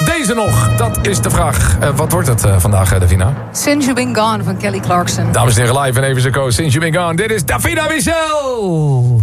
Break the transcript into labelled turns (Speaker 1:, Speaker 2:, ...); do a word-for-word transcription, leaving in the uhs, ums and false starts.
Speaker 1: deze nog? Dat is de vraag. Uh, wat wordt het uh, vandaag, uh, Davina?
Speaker 2: Since You've Been Gone van Kelly Clarkson.
Speaker 1: Dames en heren, live en even zo Since You've Been Gone. Dit is Davina Michel.